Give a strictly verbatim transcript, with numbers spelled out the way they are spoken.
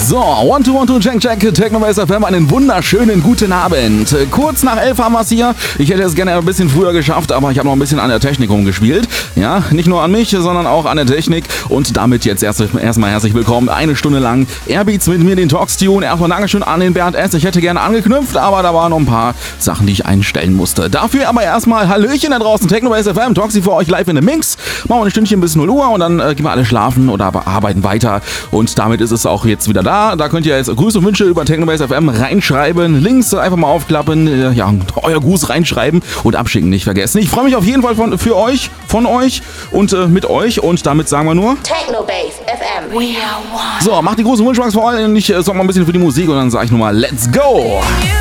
So, one two one two, check, check, Technobase F M, einen wunderschönen guten Abend. Kurz nach elf haben wir es hier. Ich hätte es gerne ein bisschen früher geschafft, aber ich habe noch ein bisschen an der Technik rumgespielt. Ja, nicht nur an mich, sondern auch an der Technik. Und damit jetzt erst, erstmal herzlich willkommen. Eine Stunde lang Airbeats mit mir, den Talkstune. Erstmal Dankeschön an den Bernd S. Ich hätte gerne angeknüpft, aber da waren noch ein paar Sachen, die ich einstellen musste. Dafür aber erstmal Hallöchen da draußen, Technobase F M, Talksy für euch live in the Mix. Machen wir ein Stündchen bis null Uhr und dann äh, gehen wir alle schlafen oder aber arbeiten weiter. Und damit ist es auch jetzt wieder da. Da könnt ihr jetzt Grüße und Wünsche über Technobase F M reinschreiben. Links einfach mal aufklappen, äh, ja, euer Gruß reinschreiben und abschicken nicht vergessen. Ich freue mich auf jeden Fall von, für euch, von euch und äh, mit euch. Und damit sagen wir nur Technobase F M. We are one. So, macht die große Wunschbox vor allem. Ich äh, sorge mal ein bisschen für die Musik und dann sage ich nur mal Let's go!